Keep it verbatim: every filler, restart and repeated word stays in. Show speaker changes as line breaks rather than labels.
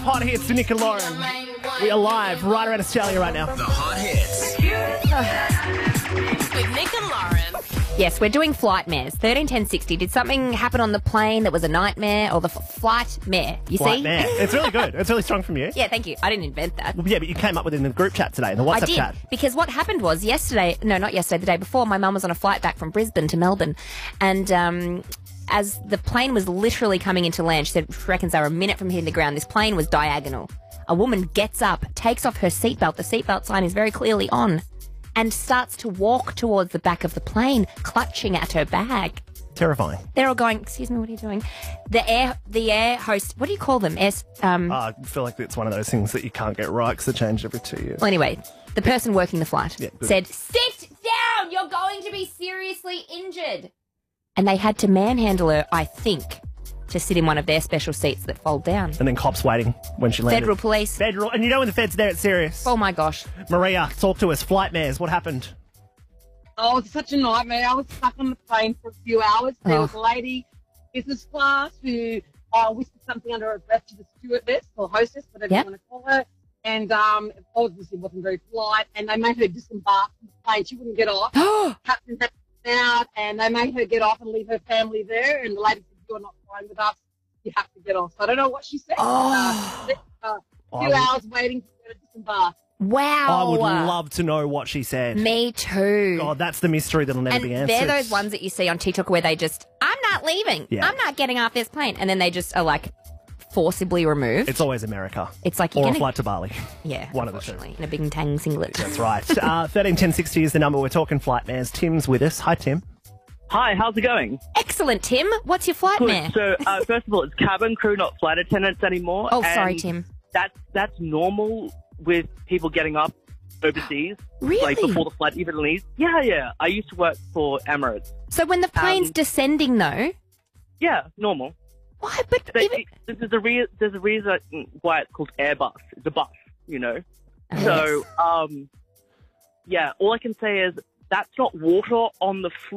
Hot hits for Nick and Lauren. We are live right around Australia right now.
The Hot Hits.
With Nick and Lauren.
Yes, we're doing flight mares. thirteen ten sixty. Did something happen on the plane that was a nightmare or the f- flight mare? You
Flight
see?
mare. It's really good. It's really strong from you.
Yeah, thank you. I didn't invent that.
Yeah, but you came up with it in the group chat today, in the WhatsApp
I did,
chat.
because what happened was yesterday, no, not yesterday, the day before, my mum was on a flight back from Brisbane to Melbourne, and um, as the plane was literally coming into land, she said she reckons they were a minute from hitting the ground. This plane was diagonal. A woman gets up, takes off her seatbelt, the seatbelt sign is very clearly on, and starts to walk towards the back of the plane, clutching at her bag.
Terrifying.
They're all going, excuse me, what are you doing? The air the air host, what do you call them? Air, um,
Oh, I feel like it's one of those things that you can't get right because they change every two years.
well, anyway, the person working the flight
Yeah, good.
said, sit down, you're going to be seriously injured. And they had to manhandle her, I think, to sit in one of their special seats that fold down.
And then cops waiting when she landed.
Federal police.
Federal. And you know when the feds there, it's serious.
Oh, my gosh.
Maria, talk to us. Flight mares, what happened?
Oh, it's such a nightmare. I was stuck on the plane for a few hours. There
Oh.
was a lady, business class, who uh, whispered something under her breath to the stewardess or hostess, whatever
Yep.
you want to call her. And um, obviously wasn't very polite. And they made her disembark from the plane. She wouldn't get off. Captain had to come out, and they made her get off and leave her family there. And the lady said, "You're not flying with us. You have to get off." So I don't know what she said.
Oh.
Uh, uh, a
I
few
would-
hours waiting for her to disembark.
Wow.
I would love to know what she said.
Me too.
God, that's the mystery that'll never
and
be answered.
they're those ones that you see on TikTok where they just, I'm not leaving.
Yeah.
I'm not getting off this plane. And then they just are like forcibly removed.
It's always America.
It's like you're
Or a
gonna-
flight to Bali.
Yeah,
One of the two.
unfortunately, in a big tang singlet.
That's right. uh, thirteen ten sixty is the number. We're talking flight mares. Tim's with us. Hi, Tim.
Hi, how's it going?
Excellent, Tim. What's your flight mare?
Good. So, uh, first of all, it's cabin crew, not flight attendants anymore.
Oh, sorry,
and
Tim.
That's that's normal with people getting up overseas,
Really?
like before the flight even leaves. Yeah, yeah. I used to work for Emirates.
So when the plane's
Um,
descending, though,
Yeah, normal.
why? But
They,
even...
this is a re- there's a reason why it's called Airbus. It's a bus, you know. So, um, yeah. All I can say is that's not water on the floor.